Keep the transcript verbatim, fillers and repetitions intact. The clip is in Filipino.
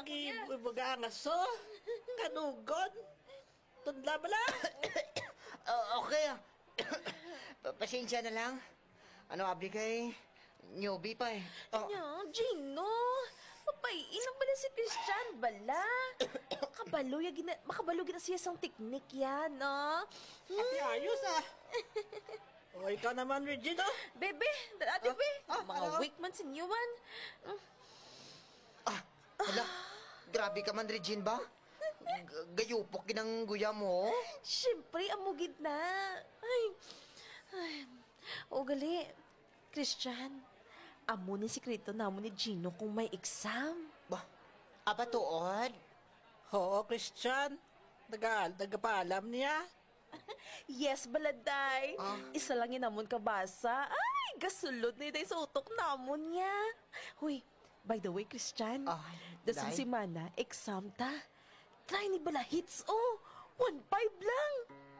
lagi buga ang aso. Kanugon. Tundla ba lang? Ah, okay. Pa- Pasensya na lang. Ano, abi kay newbie pa eh. Oh, Nya, Gino. Papaiin na bala si Christian bala. Kabalo ya gina, makabalo gina siya sang teknik yan, no? Ati ayos ah. O, ikaw naman, Regina. Bebe, dati be. ah, Mga ano? weak man sinyowan. ah, hala. Grabe ka man, Regine ba? G- Gayupok ginang guya mo. Siyempre, amugid na. Ay, ay. O gali, Christian, amo ni sikreto namo ni Gino kung may exam. Ba, aba tuod? Oo, Christian. Nagal, nagpaalam niya. Yes, baladay. Ah. Isa lang yun namon kabasa. Ay, gasulod na yun sa utok namon niya. Huy, by the way, Christian, Ay, dasang day. si Mana, exam ta. Try ni bala hits, oh. One five lang.